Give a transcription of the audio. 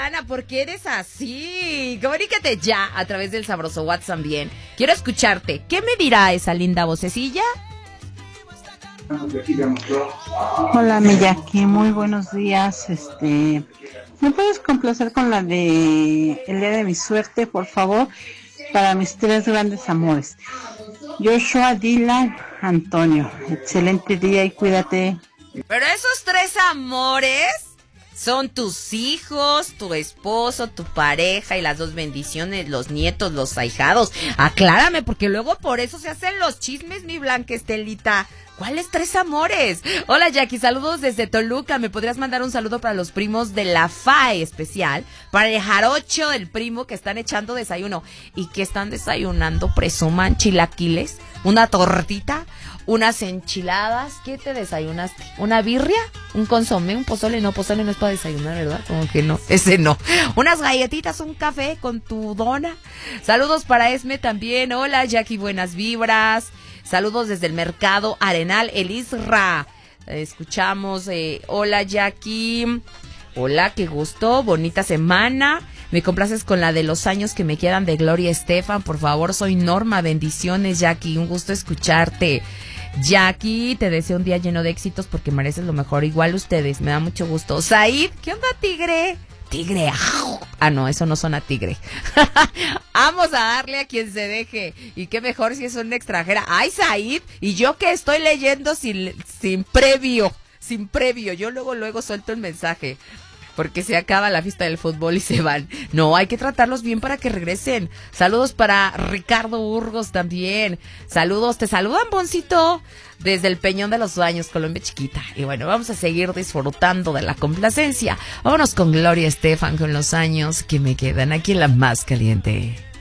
Diana, ¿por qué eres así? Comunícate ya a través del sabroso WhatsApp también. Quiero escucharte. ¿Qué me dirá esa linda vocecilla? Hola, Miyaki, muy buenos días. ¿Me puedes complacer con la de El día de mi suerte, por favor? Para mis tres grandes amores. Joshua, Dylan, Antonio. Excelente día y cuídate. Pero esos tres amores son tus hijos, tu esposo, tu pareja y las dos bendiciones, los nietos, los ahijados. Aclárame, porque luego por eso se hacen los chismes, mi Blanca Estelita. ¿Cuáles tres amores? Hola, Jackie, saludos desde Toluca. ¿Me podrías mandar un saludo para los primos de la FAE especial? Para el jarocho del primo que están echando desayuno. ¿Y qué están desayunando? Presuman chilaquiles, una tortita, unas enchiladas. ¿Qué te desayunaste? ¿Una birria? ¿Un consomé? ¿Un pozole? No, pozole no es para desayunar, ¿verdad? Como que no, ese no. Unas galletitas, un café con tu dona. Saludos para Esme también. Hola, Jackie, buenas vibras. Saludos desde el mercado Arenal, el Isra. Escuchamos, hola Jackie. Hola, qué gusto, bonita semana. Me complaces con la de los años que me quedan de Gloria Estefan. Por favor, soy Norma. Bendiciones, Jackie. Un gusto escucharte. Jackie, te deseo un día lleno de éxitos porque mereces lo mejor. Igual ustedes, me da mucho gusto. Said, ¿qué onda, tigre? Tigre, ah, no, eso no suena tigre. Vamos a darle a quien se deje. Y qué mejor si es una extranjera. Ay, Said, y yo que estoy leyendo sin previo. Yo luego suelto el mensaje. Porque se acaba la fiesta del fútbol y se van. No, hay que tratarlos bien para que regresen. Saludos para Ricardo Burgos también. Saludos, te saludan, Boncito, desde el Peñón de los Baños, Colombia Chiquita. Y bueno, vamos a seguir disfrutando de la complacencia. Vámonos con Gloria Estefan, con los años que me quedan aquí en La Más Caliente.